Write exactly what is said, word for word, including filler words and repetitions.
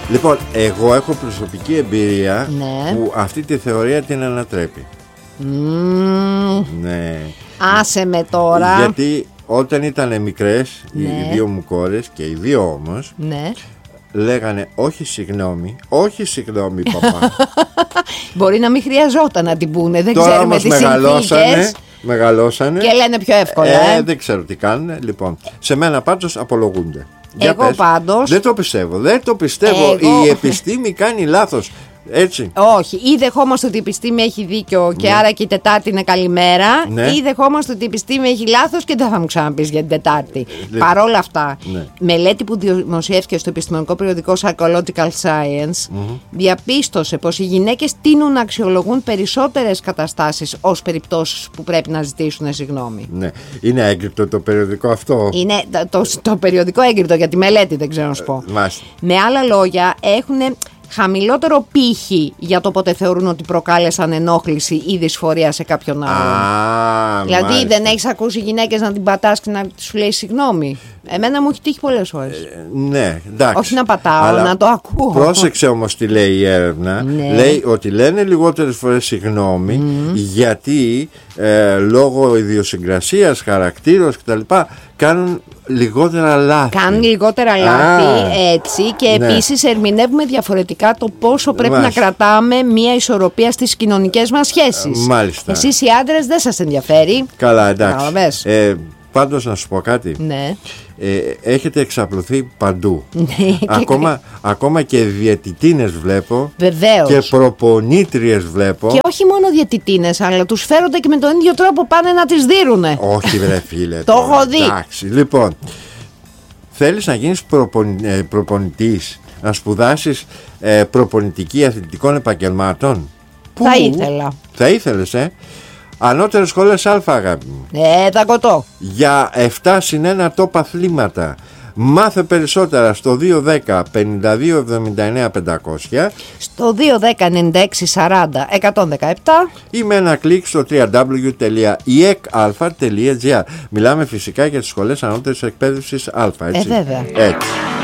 Λοιπόν, εγώ έχω προσωπική εμπειρία, ναι, που αυτή τη θεωρία την ανατρέπει. Mm. Ναι. Άσε με τώρα. Γιατί όταν ήταν μικρές, ναι, οι δύο μου κόρες, και οι δύο όμως, ναι, λέγανε όχι συγγνώμη, όχι συγγνώμη παπά. Μπορεί να μην χρειαζόταν να την πούνε, δεν Τώρα ξέρουμε τις συνθήκες. Μεγαλώσανε Και λένε πιο εύκολα. ε, ε. Δεν ξέρω τι κάνουν. Λοιπόν, σε μένα πάντως απολογούνται. Εγώ πάντως Δεν το πιστεύω, δεν το πιστεύω. Εγώ... Η επιστήμη κάνει λάθος. Έτσι. Όχι, ή δεχόμαστε ότι η επιστήμη έχει δίκιο και, ναι, άρα και η Τετάρτη είναι καλημέρα, ναι, ή δεχόμαστε ότι η επιστήμη έχει λάθος και δεν θα μου ξαναπείς για την Τετάρτη. Λε... Παρ' όλα αυτά, ναι, μελέτη που δημοσιεύτηκε στο επιστημονικό περιοδικό Psychological Science, mm-hmm, διαπίστωσε πως οι γυναίκες τείνουν να αξιολογούν περισσότερες καταστάσεις ως περιπτώσεις που πρέπει να ζητήσουν συγγνώμη. Ναι. Είναι έγκριτο το περιοδικό αυτό? Είναι το, το, το περιοδικό έγκριτο για τη μελέτη, δεν ξέρω να σου πω. Ε, Με άλλα λόγια, έχουν χαμηλότερο πύχη για το πότε θεωρούν ότι προκάλεσαν ενόχληση ή δυσφορία σε κάποιον άλλον. Α, δηλαδή μάλιστα. Δεν έχεις ακούσει γυναίκες να την πατάς και να σου λέει συγγνώμη? Εμένα μου έχει τύχει πολλές φορές. Ε, ναι, εντάξει. Όχι να πατάω, αλλά να το ακούω. Πρόσεξε όμως τι λέει η έρευνα. Ναι. Λέει ότι λένε λιγότερες φορές συγγνώμη, mm. γιατί ε, λόγω ιδιοσυγκρασίας, χαρακτήρος κτλ. Κάνουν λιγότερα λάθη. Κάνουν λιγότερα λάθη, έτσι. Και ναι, επίσης ερμηνεύουμε διαφορετικά το πόσο πρέπει Μάλιστα. να κρατάμε μια ισορροπία στις κοινωνικές μας σχέσεις. Μάλιστα. Εσείς οι άντρες δεν σας ενδιαφέρει. Καλά, εντάξει. Ε, πάντως να σου πω κάτι. Ναι. Ε, έχετε εξαπλωθεί παντού. Ναι, ακόμα, ακόμα και διαιτητίνες βλέπω. Βεβαίως. Και προπονήτριες βλέπω. Και όχι μόνο διαιτητίνες, αλλά τους φέρονται και με τον ίδιο τρόπο πάνε να τις δίνουνε. Όχι βρε φίλε. Το έχω δει. Εντάξει, λοιπόν, θέλεις να γίνεις προπονη, ε, προπονητής, να σπουδάσεις ε, προπονητική αθλητικών επαγγελμάτων? Θα Πού? ήθελα. Θα ήθελες, ε. Ανώτερες σχολές Α, αγάπη μου. Ε, τα κοτώ. Για επτά συν ένα top αθλήματα. Μάθε περισσότερα στο δύο δέκα πενήντα δύο εβδομήντα εννέα πεντακόσια, στο δύο δέκα ενενήντα έξι σαράντα εκατόν δεκαεπτά ή με ένα κλικ στο double-u double-u double-u τελεία ι εκ αλφα τελεία τζι άρ. Μιλάμε φυσικά για τις σχολές ανώτερης εκπαίδευσης Α, έτσι. Ε, βέβαια. Έτσι.